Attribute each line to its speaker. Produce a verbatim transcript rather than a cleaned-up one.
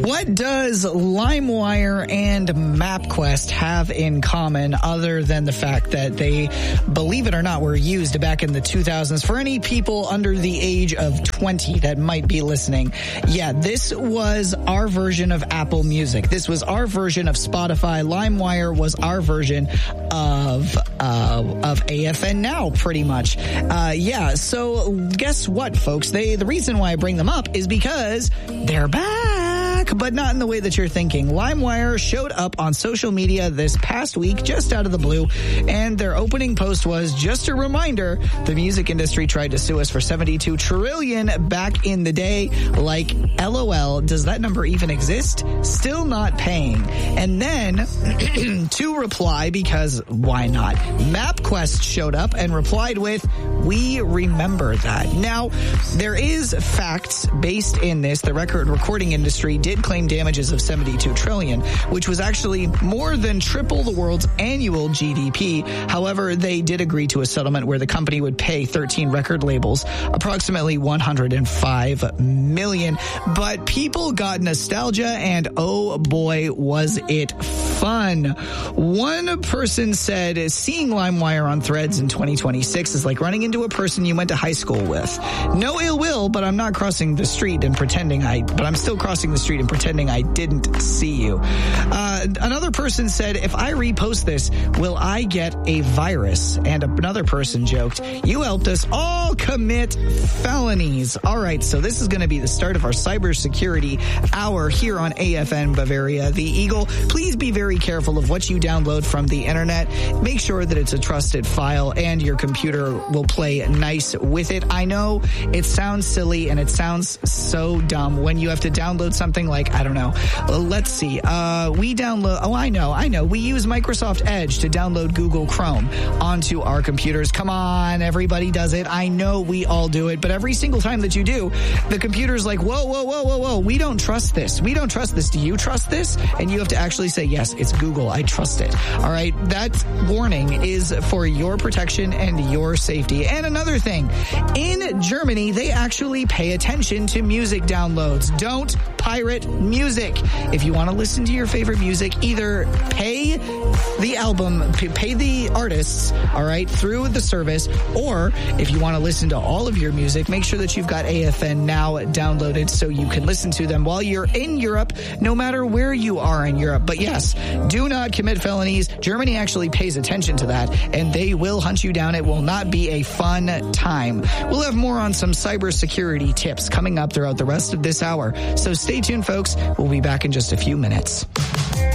Speaker 1: What does LimeWire and MapQuest have in common other than the fact that they, believe it or not, were used back in the two thousands? For any people under the age of twenty that might be listening, yeah, this was our version of Apple Music. This was our version of Spotify. LimeWire was our version of uh, of A F N Now, pretty much. Uh, yeah, so guess what, folks? They the reason why I bring them up is because they're back, but not in the way that you're thinking. LimeWire showed up on social media this past week, just out of the blue, and their opening post was just a reminder: the music industry tried to sue us for seventy-two trillion dollars back in the day. Like, LOL, does that number even exist? Still not paying. And then, to reply, because why not, MapQuest showed up and replied with, we remember that. Now, there is facts based in this. The record recording industry did claim damages of seventy-two trillion dollars, which was actually more than triple the world's annual G D P. However, they did agree to a settlement where the company would pay thirteen record labels approximately one hundred five million dollars. But people got nostalgia, and oh boy, was it fun. One person said, seeing LimeWire on Threads in twenty twenty-six is like running into a person you went to high school with. No ill will, but I'm not crossing the street and pretending I, but I'm still crossing the street and pretending I didn't see you. Uh, another person said, if I repost this, will I get a virus? And another person joked, you helped us all commit felonies. All right, so this is going to be the start of our cybersecurity hour here on A F N Bavaria, the Eagle. Please be very careful of what you download from the internet. Make sure that it's a trusted file and your computer will play nice with it. I know it sounds silly and it sounds so dumb when you have to download something like, I don't know, let's see, uh, we download, oh, I know, I know, we use Microsoft Edge to download Google Chrome onto our computers. Come on, everybody does it. I know we all do it, but every single time that you do, the computer's like, whoa, whoa, whoa, whoa, whoa, we don't trust this. We don't trust this. Do you trust this? And you have to actually say, yes, it's Google. I trust it. All right. That warning is for your protection and your safety. And another thing, in Germany, they actually pay attention to music downloads. Don't pirate music. If you want to listen to your favorite music, either pay the album, pay the artists, all right, through the service, or if you want to listen to all of your music, make sure that you've got A F N Now downloaded so you can listen to them while you're in Europe, no matter where you are in Europe. But yes, do not commit felonies. Germany actually pays attention to that, and they will hunt you down. It will not be a fun time. We'll have more on some cybersecurity tips coming up throughout the rest of this hour. So stay tuned, folks. We'll be back in just a few minutes.